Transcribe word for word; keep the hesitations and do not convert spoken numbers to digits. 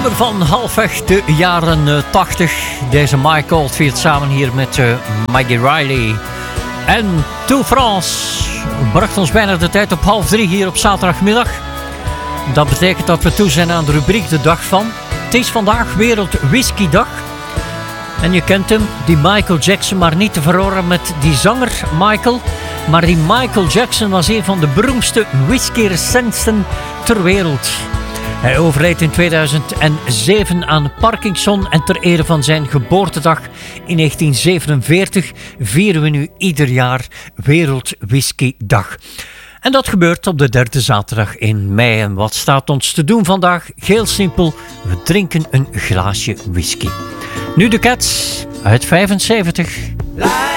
nummer van halfweg de jaren tachtig. Deze Mike Oldfield samen hier met uh, Maggie Riley. En To France bracht ons bijna de tijd op half drie hier op zaterdagmiddag. Dat betekent dat we toe zijn aan de rubriek De Dag Van. Het is vandaag Wereld Whiskydag. En je kent hem, die Michael Jackson, maar niet te verwarren met die zanger Michael. Maar die Michael Jackson was een van de beroemdste whisky-recensenten ter wereld. Hij overleed in tweeduizend zeven aan Parkinson en ter ere van zijn geboortedag in negentien zevenenveertig vieren we nu ieder jaar Wereld Whiskydag. En dat gebeurt op de derde zaterdag in mei. En wat staat ons te doen vandaag? Heel simpel, we drinken een glaasje whisky. Nu de Cats uit vijfenzeventig.